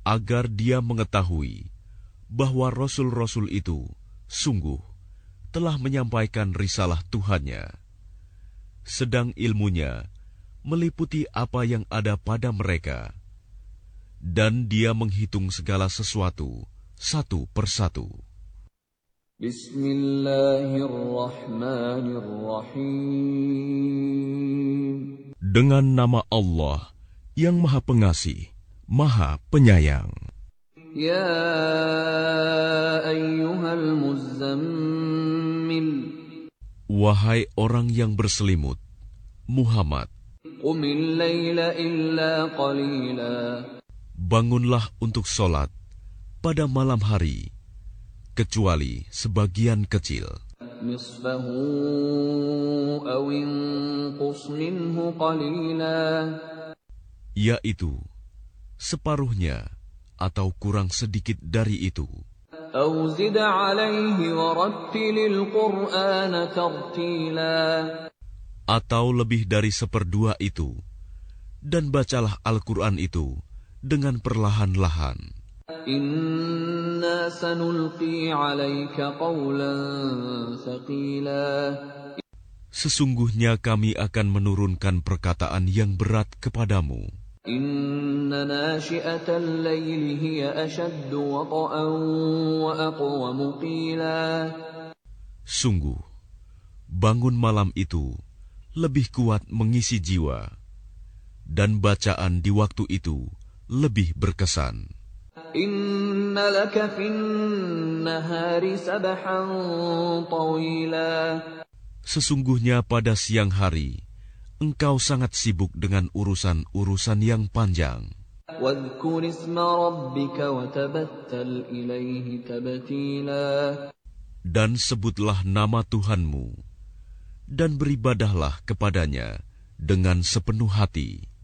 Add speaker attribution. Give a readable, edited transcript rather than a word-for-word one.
Speaker 1: agar dia mengetahui bahwa rasul-rasul itu sungguh telah menyampaikan risalah Tuhannya, sedang ilmunya meliputi apa yang ada pada mereka, dan dia menghitung segala sesuatu satu persatu.
Speaker 2: Bismillahirrahmanirrahim.
Speaker 1: Dengan nama Allah yang Maha Pengasih, Maha Penyayang.
Speaker 2: Ya ayyuhal muzzammil.
Speaker 1: Wahai orang yang berselimut, Muhammad,
Speaker 2: Qumil layla illa qalila.
Speaker 1: bangunlah untuk sholat pada malam hari, kecuali sebagian kecil.
Speaker 2: Nisfahu aw inqus minhu qalila.
Speaker 1: Yaitu separuhnya atau kurang sedikit dari itu.
Speaker 2: Aw zid alayhi warattilil Qur'ana tartila.
Speaker 1: Atau lebih dari seperdua itu, dan bacalah Al-Quran itu dengan perlahan-lahan.
Speaker 2: Inna sanulqi alayka qawlan thaqila.
Speaker 1: Sesungguhnya kami akan menurunkan perkataan yang berat kepadamu.
Speaker 2: Inna nashi'atal layli hiya ashaddu wata'an wa aqwamu qila.
Speaker 1: Sungguh, bangun malam itu lebih kuat mengisi jiwa, dan bacaan di waktu itu lebih berkesan.
Speaker 2: Inna laka fin nahari sabahan tawila.
Speaker 1: Sesungguhnya pada siang hari, engkau sangat sibuk dengan urusan-urusan yang panjang.
Speaker 2: Wadhkur isma rabbika wa tabattal ilaihi tabtila.
Speaker 1: Dan sebutlah nama Tuhanmu, dan beribadahlah kepadanya dengan sepenuh hati.